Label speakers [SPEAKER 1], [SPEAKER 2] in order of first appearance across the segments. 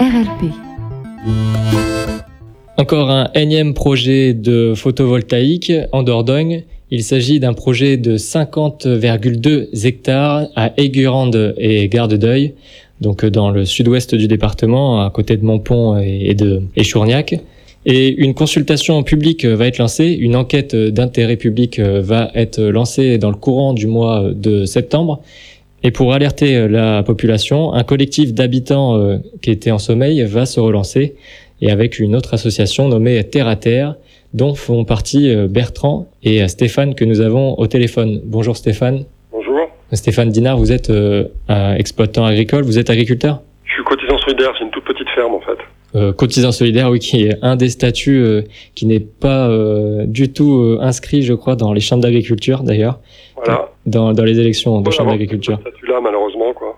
[SPEAKER 1] RLP.
[SPEAKER 2] Encore un énième projet de photovoltaïque en Dordogne. Il s'agit d'un projet de 50,2 hectares à Aigurande et Gare de Deuil, donc dans le sud-ouest du département, à côté de Montpont et Chourgnac. Et une consultation publique va être lancée, une enquête d'intérêt public va être lancée dans le courant du mois de septembre. Et pour alerter la population, un collectif d'habitants qui était en sommeil va se relancer, et avec une autre association nommée Terre à Terre, dont font partie Bertrand et Stéphane que nous avons au téléphone. Bonjour Stéphane.
[SPEAKER 3] Bonjour.
[SPEAKER 2] Stéphane Dinard, vous êtes exploitant agricole, vous êtes agriculteur ?
[SPEAKER 3] Je suis cotisant solidaire, c'est une toute petite ferme en fait.
[SPEAKER 2] Cotisant solidaire, oui, qui est un des statuts qui n'est pas du tout inscrit, je crois, dans les chambres d'agriculture d'ailleurs.
[SPEAKER 3] Voilà.
[SPEAKER 2] Dans les élections de chambres d'agriculture.
[SPEAKER 3] Ce statut-là, malheureusement, quoi.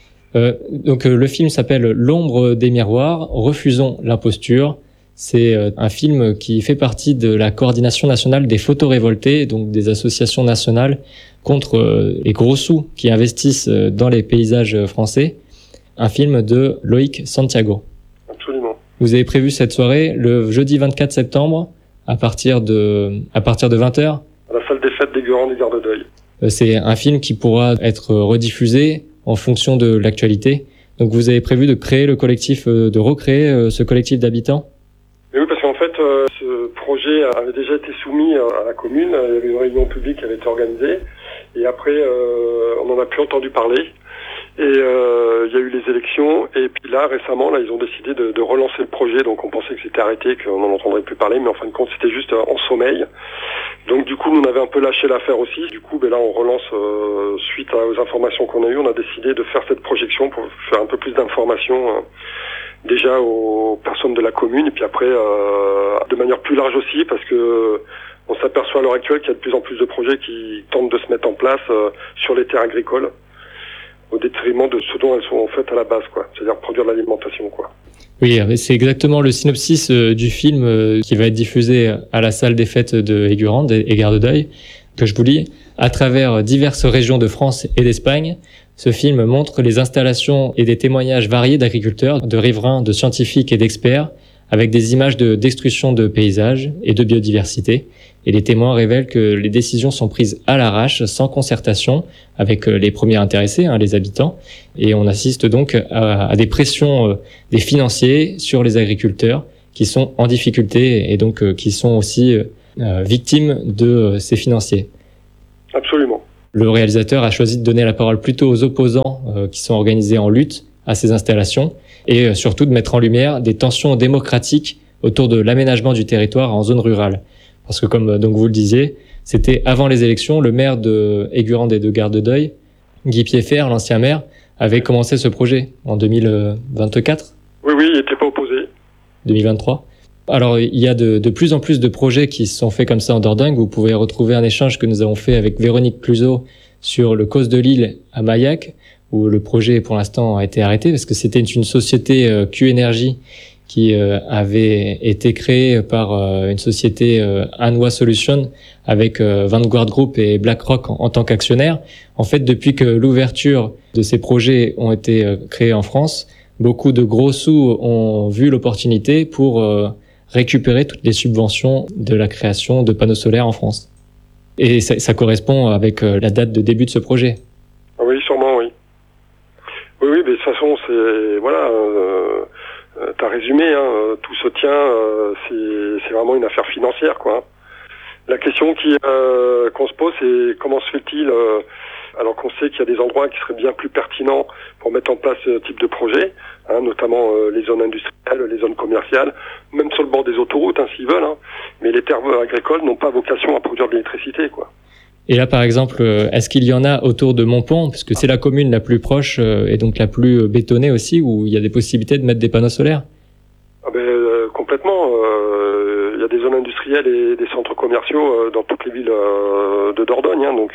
[SPEAKER 2] Donc le film s'appelle L'ombre des miroirs, refusons l'imposture. C'est un film qui fait partie de la coordination nationale des photorévoltés, donc des associations nationales contre les gros sous qui investissent dans les paysages français. Un film de Loïc Santiago.
[SPEAKER 3] Absolument.
[SPEAKER 2] Vous avez prévu cette soirée le jeudi 24 septembre à partir de 20h.
[SPEAKER 3] À la salle des fêtes d'Aigurande et Gare de Deuil.
[SPEAKER 2] C'est un film qui pourra être rediffusé en fonction de l'actualité. Donc vous avez prévu de créer le collectif, de recréer ce collectif d'habitants ?
[SPEAKER 3] Mais oui, parce qu'en fait, ce projet avait déjà été soumis à la commune. Il y avait une réunion publique qui avait été organisée. Et après, on n'en a plus entendu parler. Et il y a eu les élections. Et puis là, récemment, ils ont décidé de relancer le projet. Donc on pensait que c'était arrêté, qu'on n'en entendrait plus parler. Mais en fin de compte, c'était juste en sommeil. Donc du coup, nous, on avait un peu lâché l'affaire aussi. Du coup, là, on relance suite aux informations qu'on a eues. On a décidé de faire cette projection pour faire un peu plus d'informations déjà aux personnes de la commune. Et puis après, de manière plus large aussi, parce que on s'aperçoit à l'heure actuelle qu'il y a de plus en plus de projets qui tentent de se mettre en place sur les terres agricoles, au détriment de ce dont elles sont en fait à la base, quoi. C'est-à-dire produire de l'alimentation, quoi.
[SPEAKER 2] Oui, c'est exactement le synopsis du film qui va être diffusé à la salle des fêtes de Aigurande et Gare de Deuil, que je vous lis. À travers diverses régions de France et d'Espagne, ce film montre les installations et des témoignages variés d'agriculteurs, de riverains, de scientifiques et d'experts, avec des images de destruction de paysages et de biodiversité. Et les témoins révèlent que les décisions sont prises à l'arrache, sans concertation, avec les premiers intéressés, les habitants. Et on assiste donc à des pressions des financiers sur les agriculteurs qui sont en difficulté et donc qui sont aussi victimes de ces financiers.
[SPEAKER 3] Absolument.
[SPEAKER 2] Le réalisateur a choisi de donner la parole plutôt aux opposants qui sont organisés en lutte à ces installations et surtout de mettre en lumière des tensions démocratiques autour de l'aménagement du territoire en zone rurale. Parce que comme donc vous le disiez, c'était avant les élections, le maire de Aigurande et de Gare de Deuil, Guy Piéfer, l'ancien maire, avait commencé ce projet en 2024.
[SPEAKER 3] Oui, il n'était pas opposé.
[SPEAKER 2] 2023. Alors, il y a de plus en plus de projets qui se sont faits comme ça en Dordogne. Vous pouvez retrouver un échange que nous avons fait avec Véronique Cluzot sur le Causse de l'Île à Maillac, où le projet, pour l'instant, a été arrêté parce que c'était une société Q-Énergie qui avait été créée par une société Anwa Solutions avec Vanguard Group et BlackRock en tant qu'actionnaires. En fait, depuis que l'ouverture de ces projets ont été créés en France, beaucoup de gros sous ont vu l'opportunité pour récupérer toutes les subventions de la création de panneaux solaires en France. Et ça correspond avec la date de début de ce projet.
[SPEAKER 3] Ah oui, sûrement, oui. Oui, mais de toute façon, c'est... Voilà, t'as résumé, tout se tient, c'est vraiment une affaire financière, quoi. La question qu'on se pose, c'est comment se fait-il, alors qu'on sait qu'il y a des endroits qui seraient bien plus pertinents pour mettre en place ce type de projet, notamment les zones industrielles, les zones commerciales, même sur le bord des autoroutes, s'ils veulent, mais les terres agricoles n'ont pas vocation à produire de l'électricité, quoi.
[SPEAKER 2] Et là, par exemple, est-ce qu'il y en a autour de Montpont, puisque c'est la commune la plus proche et donc la plus bétonnée aussi, où il y a des possibilités de mettre des panneaux solaires ?
[SPEAKER 3] Complètement. Il y a des zones industrielles et des centres commerciaux dans toutes les villes de Dordogne, donc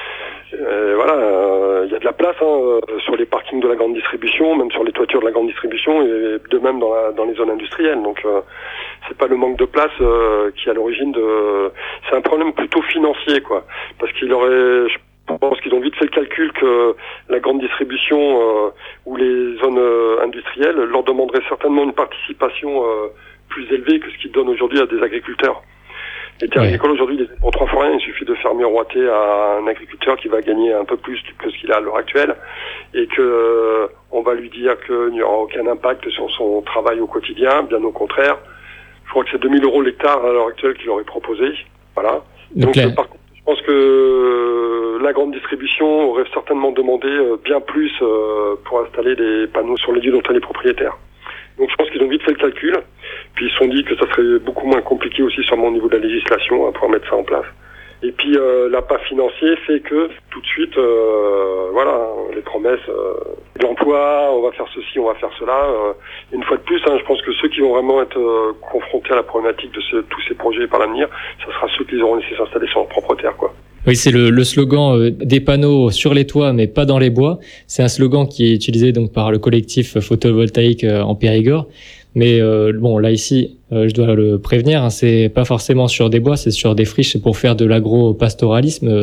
[SPEAKER 3] voilà, il y a de la place sur les parkings de la grande distribution, même sur les toitures de la grande distribution, et de même dans les zones industrielles. Donc c'est pas le manque de place qui est à l'origine de... C'est un problème plutôt financier, quoi. Parce qu'il aurait... Je pense qu'ils ont vite fait le calcul que la grande distribution ou les zones industrielles leur demanderaient certainement une participation plus élevée que ce qu'ils donnent aujourd'hui à des agriculteurs. Les terres agricoles aujourd'hui, pour 3 fois rien, il suffit de faire miroiter à un agriculteur qui va gagner un peu plus que ce qu'il a à l'heure actuelle, et que on va lui dire qu'il n'y aura aucun impact sur son travail au quotidien, bien au contraire. Je crois que c'est 2000 € l'hectare à l'heure actuelle qu'il aurait proposé. Voilà. Donc par contre, je pense que la grande distribution aurait certainement demandé bien plus pour installer des panneaux sur les lieux dont elle est propriétaire. Donc je pense qu'ils ont vite fait le calcul, puis ils se sont dit que ça serait beaucoup moins compliqué aussi sûrement au niveau de la législation pour mettre ça en place. Et puis l'appât financier fait que tout de suite, voilà, les promesses de l'emploi, on va faire ceci, on va faire cela. Une fois de plus, je pense que ceux qui vont vraiment être confrontés à la problématique de tous ces projets par l'avenir, ce sera ceux qui auront laissé s'installer sur leur propre terre, quoi.
[SPEAKER 2] Oui, c'est le slogan des panneaux sur les toits mais pas dans les bois. C'est un slogan qui est utilisé donc par le collectif photovoltaïque en Périgord. Mais bon, là ici, je dois le prévenir, c'est pas forcément sur des bois, c'est sur des friches pour faire de l'agro-pastoralisme,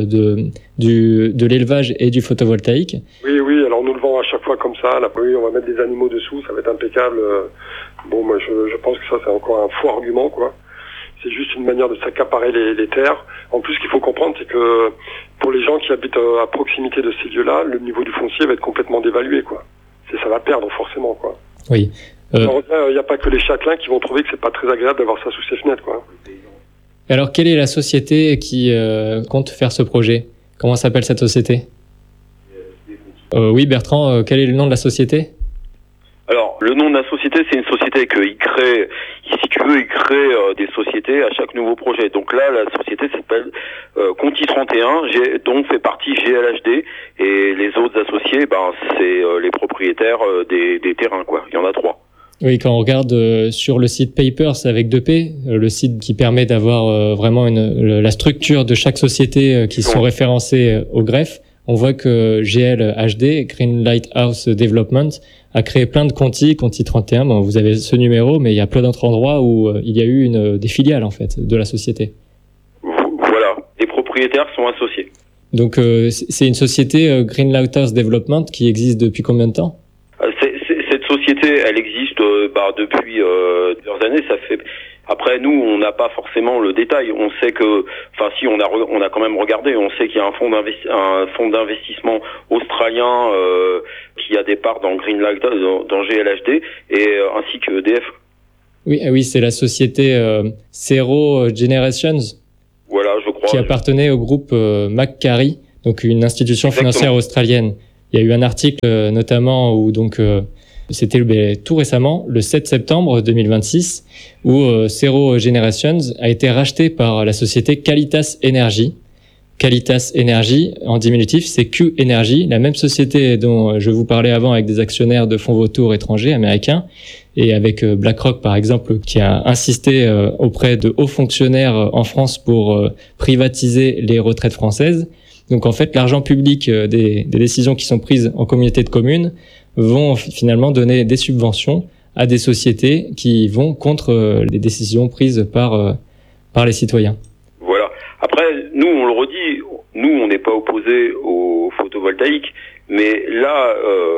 [SPEAKER 2] de l'élevage et du photovoltaïque.
[SPEAKER 3] Oui, alors on nous le vend à chaque fois comme ça. Là, oui, on va mettre des animaux dessous, ça va être impeccable. Bon, moi, je pense que ça, c'est encore un faux argument, quoi. C'est juste une manière de s'accaparer les terres. En plus, ce qu'il faut comprendre, c'est que pour les gens qui habitent à proximité de ces lieux-là, le niveau du foncier va être complètement dévalué, quoi. Ça va perdre forcément, quoi.
[SPEAKER 2] Oui.
[SPEAKER 3] Il n'y a pas que les châtelains qui vont trouver que c'est pas très agréable d'avoir ça sous ses fenêtres, quoi.
[SPEAKER 2] Alors, quelle est la société qui compte faire ce projet ? Comment s'appelle cette société ? Oui, Bertrand, quel est le nom de la société ?
[SPEAKER 1] Alors, le nom de la société, c'est une société qu'il crée, si tu veux, il crée des sociétés à chaque nouveau projet. Donc là, la société s'appelle Conti 31, dont fait partie GLHD, et les autres associés, c'est les propriétaires des terrains, quoi. Il y en a 3.
[SPEAKER 2] Oui, quand on regarde sur le site Papers avec 2P, le site qui permet d'avoir vraiment la structure de chaque société qui sont référencées au greffe, on voit que GLHD, Green Lighthouse Development, a créé plein de Conti 31. Bon, vous avez ce numéro, mais il y a plein d'autres endroits où il y a eu des filiales, en fait, de la société.
[SPEAKER 1] Voilà, les propriétaires sont associés.
[SPEAKER 2] Donc, c'est une société Green Lighthouse Development qui existe depuis combien de temps ?
[SPEAKER 1] Cette société, elle existe depuis plusieurs années. Ça fait. Après, nous, on n'a pas forcément le détail. On sait que, si on a quand même regardé. On sait qu'il y a un fonds d'investissement australien qui a des parts dans Green Lighthouse, dans GLHD, et ainsi que EDF. Oui,
[SPEAKER 2] c'est la société Zero Generations.
[SPEAKER 1] Voilà, je crois.
[SPEAKER 2] Qui appartenait au groupe Macquarie, donc une institution financière australienne. Il y a eu un article notamment où donc c'était tout récemment, le 7 septembre 2026, où Zero Generations a été racheté par la société Qualitas Energy. Qualitas Energy, en diminutif, c'est Q Energy, la même société dont je vous parlais avant avec des actionnaires de fonds vautours étrangers américains, et avec BlackRock par exemple, qui a insisté auprès de hauts fonctionnaires en France pour privatiser les retraites françaises. Donc en fait, l'argent public des décisions qui sont prises en communauté de communes vont finalement donner des subventions à des sociétés qui vont contre les décisions prises par les citoyens.
[SPEAKER 1] Voilà. Après, nous, on le redit, nous, on n'est pas opposés au photovoltaïque, mais là,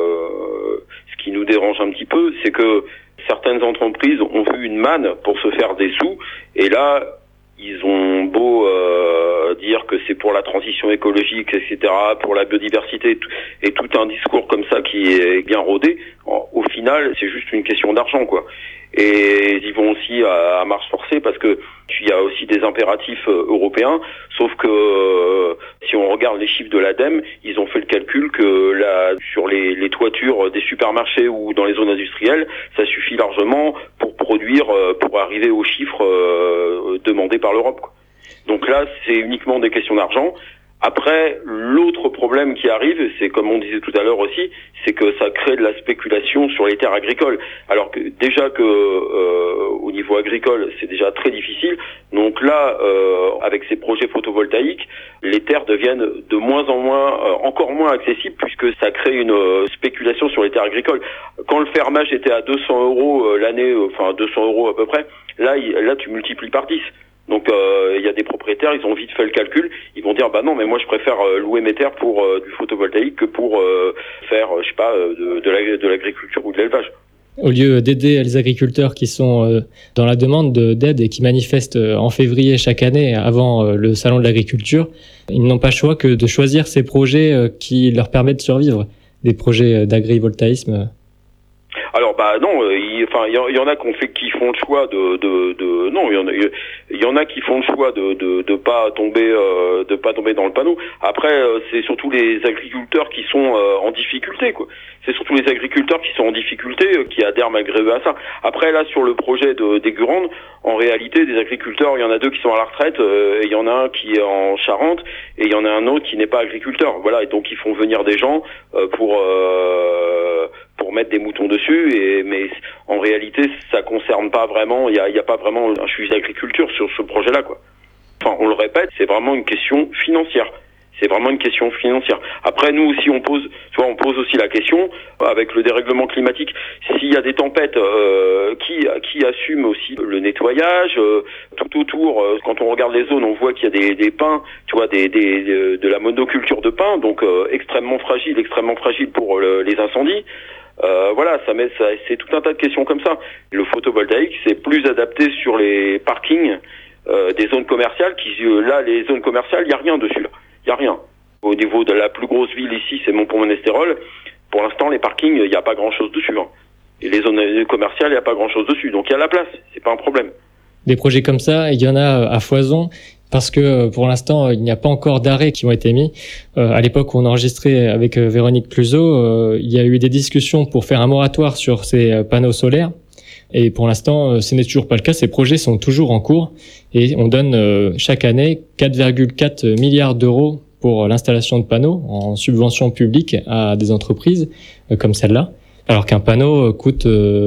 [SPEAKER 1] ce qui nous dérange un petit peu, c'est que certaines entreprises ont vu une manne pour se faire des sous, et là, ils ont beau dire que c'est pour la transition écologique, etc., pour la biodiversité, et tout un discours comme ça qui est bien rodé, au final, c'est juste une question d'argent, quoi. Et ils vont aussi à marche forcée parce que il y a aussi des impératifs européens, sauf que si on regarde les chiffres de l'ADEME, ils ont fait le calcul que sur les toitures des supermarchés ou dans les zones industrielles, ça suffit largement pour produire, pour arriver aux chiffres demandés par l'Europe, quoi. Donc là, c'est uniquement des questions d'argent. Après, l'autre problème qui arrive, c'est comme on disait tout à l'heure aussi, c'est que ça crée de la spéculation sur les terres agricoles. Alors que déjà que au niveau agricole, c'est déjà très difficile. Donc là, avec ces projets photovoltaïques, les terres deviennent de moins en moins, encore moins accessibles, puisque ça crée une spéculation sur les terres agricoles. Quand le fermage était à 200 € l'année, 200 € à peu près, là tu multiplies par 10. Donc il y a des propriétaires, ils ont vite fait le calcul, ils vont dire bah non mais moi je préfère louer mes terres pour du photovoltaïque que pour faire je sais pas de l'agriculture ou de l'élevage.
[SPEAKER 2] Au lieu d'aider les agriculteurs qui sont dans la demande d'aide et qui manifestent en février chaque année avant le salon de l'agriculture, ils n'ont pas le choix que de choisir ces projets qui leur permettent de survivre, des projets d'agrivoltaïsme.
[SPEAKER 1] Alors bah non, il y en a qui font le choix non, il y en a qui font le choix de pas tomber dans le panneau. Après c'est surtout les agriculteurs qui sont en difficulté quoi. C'est surtout les agriculteurs qui sont en difficulté qui adhèrent malgré eux à ça. Après là sur le projet des Gurandes, en réalité des agriculteurs, il y en a 2 qui sont à la retraite et il y en a un qui est en Charente et il y en a un autre qui n'est pas agriculteur. Voilà, et donc ils font venir des gens pour mettre des moutons dessus mais en réalité ça concerne pas vraiment, il y a pas vraiment un sujet d'agriculture sur ce projet-là quoi. Enfin, on le répète, c'est vraiment une question financière. C'est vraiment une question financière. Après, nous aussi, on pose aussi la question, avec le dérèglement climatique, s'il y a des tempêtes, qui assume aussi le nettoyage, tout autour, quand on regarde les zones, on voit qu'il y a des pins, tu vois, de la monoculture de pins, donc extrêmement fragile pour les incendies. Voilà, c'est tout un tas de questions comme ça. Le photovoltaïque, c'est plus adapté sur les parkings des zones commerciales, là, les zones commerciales, il n'y a rien dessus, là. Il n'y a rien. Au niveau de la plus grosse ville ici, c'est Montpont-Monestérol. Pour l'instant, les parkings, il n'y a pas grand-chose dessus. Hein. Et les zones commerciales, il n'y a pas grand-chose dessus. Donc il y a la place, c'est pas un problème.
[SPEAKER 2] Des projets comme ça, il y en a à foison, parce que pour l'instant, il n'y a pas encore d'arrêts qui ont été mis. À l'époque où on enregistrait avec Véronique Cluzot, il y a eu des discussions pour faire un moratoire sur ces panneaux solaires. Et pour l'instant, ce n'est toujours pas le cas. Ces projets sont toujours en cours et on donne chaque année 4,4 milliards d'euros pour l'installation de panneaux en subvention publique à des entreprises comme celle-là. Alors qu'un panneau coûte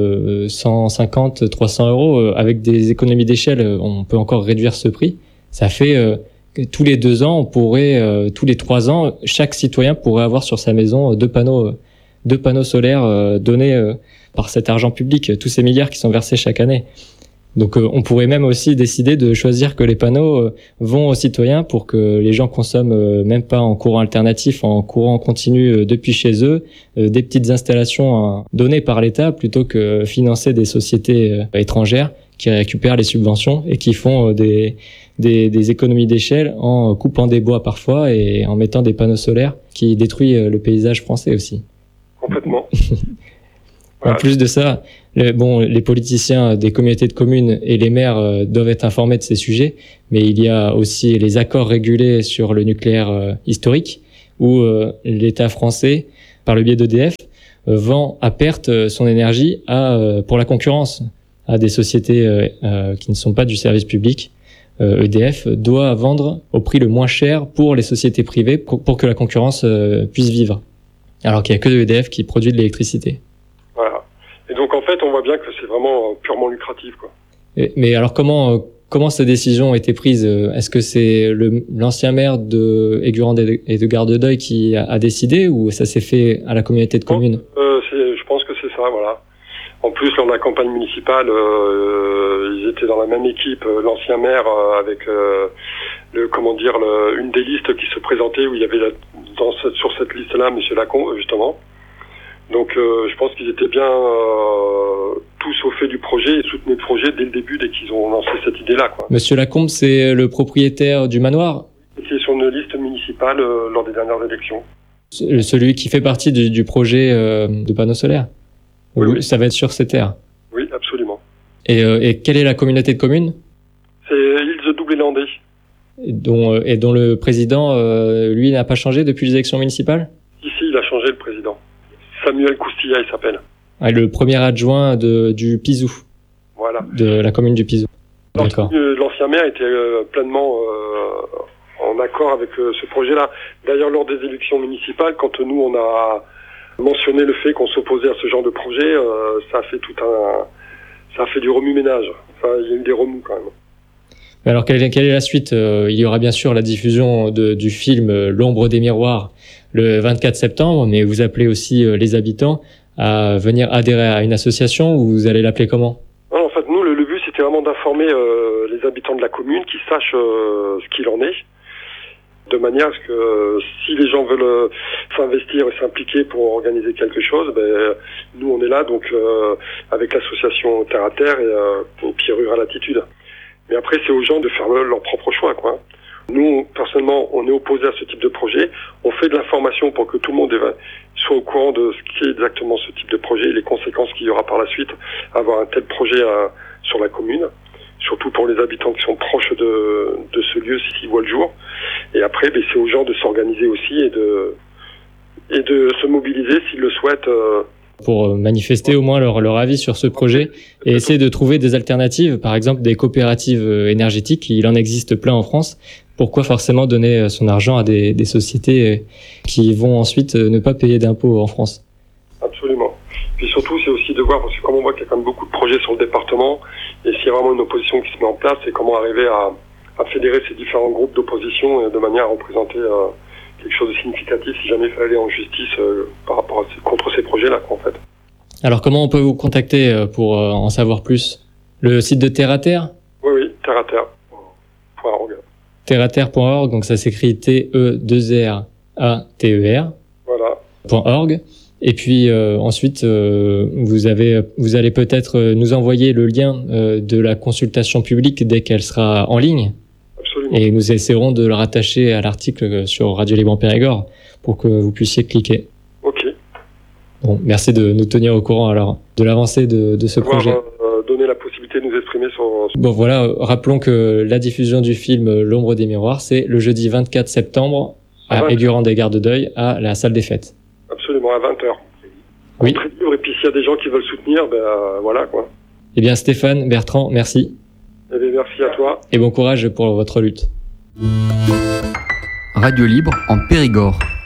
[SPEAKER 2] 150, 300 euros. Avec des économies d'échelle, on peut encore réduire ce prix. Ça fait tous les 2 ans, tous les 3 ans, chaque citoyen pourrait avoir sur sa maison 2 panneaux solaires donnés par cet argent public, tous ces milliards qui sont versés chaque année. Donc on pourrait même aussi décider de choisir que les panneaux vont aux citoyens pour que les gens consomment même pas en courant alternatif, en courant continu depuis chez eux, des petites installations données par l'État plutôt que financer des sociétés étrangères qui récupèrent les subventions et qui font des économies d'échelle en coupant des bois parfois et en mettant des panneaux solaires qui détruisent le paysage français aussi.
[SPEAKER 3] Complètement.
[SPEAKER 2] En plus de ça, les politiciens des communautés de communes et les maires doivent être informés de ces sujets, mais il y a aussi les accords régulés sur le nucléaire historique, où l'État français, par le biais d'EDF, vend à perte son énergie pour la concurrence à des sociétés qui ne sont pas du service public. EDF doit vendre au prix le moins cher pour les sociétés privées pour que la concurrence puisse vivre, alors qu'il n'y a que EDF qui produit de l'électricité.
[SPEAKER 3] Voilà. Et donc en fait, on voit bien que c'est vraiment purement lucratif, quoi.
[SPEAKER 2] Mais alors comment ces décisions ont été prises? Est-ce que c'est l'ancien maire de Aigurande et de Gardedeuil qui a décidé, ou ça s'est fait à la communauté de communes?
[SPEAKER 3] Je pense que c'est ça, voilà. En plus, lors de la campagne municipale, ils étaient dans la même équipe, l'ancien maire avec une des listes qui se présentait où il y avait sur cette liste-là Monsieur Lacombe, justement. Donc je pense qu'ils étaient bien tous au fait du projet et soutenaient le projet dès le début, dès qu'ils ont lancé cette idée-là, quoi.
[SPEAKER 2] Monsieur Lacombe, c'est le propriétaire du manoir?
[SPEAKER 3] Il était sur une liste municipale lors des dernières élections.
[SPEAKER 2] Celui qui fait partie du projet de panneaux solaires? Oui. Ça va être sur ces terres? Oui,
[SPEAKER 3] absolument.
[SPEAKER 2] Et quelle est la communauté de communes?
[SPEAKER 3] C'est Ilse Double-Landais.
[SPEAKER 2] Et dont le président, lui, n'a pas changé depuis les élections municipales?
[SPEAKER 3] Ici, il a changé, le président. Samuel Coustilla, il s'appelle.
[SPEAKER 2] Le premier adjoint du Pizou.
[SPEAKER 3] Voilà.
[SPEAKER 2] De la commune du Pizou. D'accord.
[SPEAKER 3] L'ancien maire était pleinement en accord avec ce projet-là. D'ailleurs, lors des élections municipales, quand nous, on a mentionné le fait qu'on s'opposait à ce genre de projet, ça a fait du remue-ménage. Enfin, il y a eu des remous quand même.
[SPEAKER 2] Alors, quelle est la suite? Il y aura bien sûr la diffusion du film L'ombre des miroirs le 24 septembre, mais vous appelez aussi les habitants à venir adhérer à une association, ou vous allez l'appeler comment?
[SPEAKER 3] En fait, nous, le but, c'était vraiment d'informer les habitants de la commune qui sachent ce qu'il en est, de manière à ce que si les gens veulent s'investir et s'impliquer pour organiser quelque chose, nous on est là donc avec l'association Terre à Terre et puis Rural Attitude. Mais après c'est aux gens de faire leur propre choix, quoi. Nous, personnellement, on est opposé à ce type de projet. On fait de l'information pour que tout le monde soit au courant de ce qu'est exactement ce type de projet et les conséquences qu'il y aura par la suite à avoir un tel projet sur la commune, surtout pour les habitants qui sont proches de ce lieu s'ils voient le jour. Et après, c'est aux gens de s'organiser aussi et de se mobiliser s'ils le souhaitent.
[SPEAKER 2] Pour manifester au moins leur avis sur ce projet et essayer de trouver des alternatives, par exemple des coopératives énergétiques, il en existe plein en France. Pourquoi forcément donner son argent à des sociétés qui vont ensuite ne pas payer d'impôts en France?
[SPEAKER 3] Absolument. Puis surtout, c'est aussi de voir, parce que comme on voit qu'il y a quand même beaucoup de projets sur le département, et s'il y a vraiment une opposition qui se met en place, c'est comment arriver à fédérer ces différents groupes d'opposition de manière à représenter quelque chose de significatif si jamais il fallait aller en justice par rapport contre ces projets-là, en fait.
[SPEAKER 2] Alors comment on peut vous contacter pour en savoir plus? Le site de Terre à Terre?
[SPEAKER 3] Oui, Terre à Terre.org.
[SPEAKER 2] Terre-à-terre.org, donc ça s'écrit TE2RATER.
[SPEAKER 3] Voilà.
[SPEAKER 2] .org. Et puis ensuite, vous allez peut-être nous envoyer le lien de la consultation publique dès qu'elle sera en ligne.
[SPEAKER 3] Absolument.
[SPEAKER 2] Et nous essaierons de le rattacher à l'article sur Radio Libre en Périgord pour que vous puissiez cliquer.
[SPEAKER 3] Ok.
[SPEAKER 2] Bon, merci de nous tenir au courant alors de l'avancée de ce projet.
[SPEAKER 3] Donner la possibilité de nous exprimer sur...
[SPEAKER 2] Bon voilà, rappelons que la diffusion du film L'ombre des miroirs, c'est le jeudi 24 septembre à Aigurande-des-Gardes-d'Oeil à la salle des fêtes.
[SPEAKER 3] Absolument, à 20h.
[SPEAKER 2] Oui.
[SPEAKER 3] Et puis s'il y a des gens qui veulent soutenir, voilà quoi.
[SPEAKER 2] Eh bien Stéphane, Bertrand, merci.
[SPEAKER 3] Eh bien merci à toi.
[SPEAKER 2] Et bon courage pour votre lutte.
[SPEAKER 4] Radio Libre en Périgord.